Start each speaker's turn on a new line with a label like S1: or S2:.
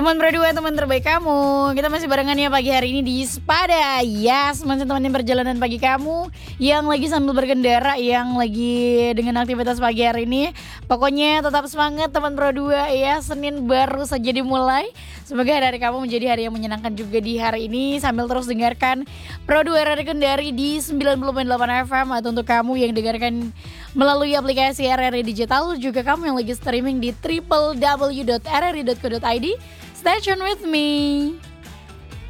S1: Teman berdua, teman terbaik kamu. Kita masih barengan ya pagi hari ini di Sepada. Yes, masih temenin perjalanan pagi kamu yang lagi sambil berkendara, yang lagi dengan aktivitas pagi hari ini. Pokoknya tetap semangat teman berdua ya. Senin baru saja dimulai. Semoga hari kamu menjadi hari yang menyenangkan juga di hari ini, sambil terus dengarkan Pro 2 RRI Kendari di 90.8 FM, atau untuk kamu yang dengarkan melalui aplikasi RRI Digital, juga kamu yang lagi streaming di www.rri.co.id. Stay tuned with me.